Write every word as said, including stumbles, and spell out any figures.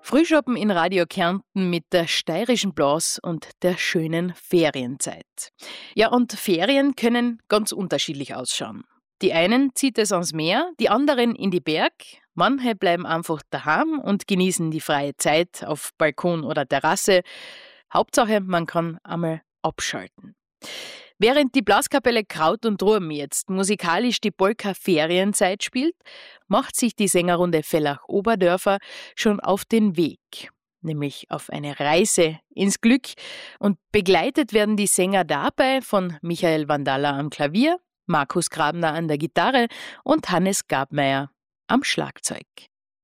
Frühschoppen in Radio Kärnten mit der steirischen Blas und der schönen Ferienzeit. Ja, und Ferien können ganz unterschiedlich ausschauen. Die einen zieht es ans Meer, die anderen in die Berg. Manche bleiben einfach daheim und genießen die freie Zeit auf Balkon oder Terrasse. Hauptsache, man kann einmal abschalten. Während die Blaskapelle Kraut und Turm jetzt musikalisch die Polka Ferienzeit spielt, macht sich die Sängerrunde Villach-Oberdörfer schon auf den Weg, nämlich auf eine Reise ins Glück. Und begleitet werden die Sänger dabei von Michael Wandalla am Klavier, Markus Grabner an der Gitarre und Hannes Gabmeier am Schlagzeug.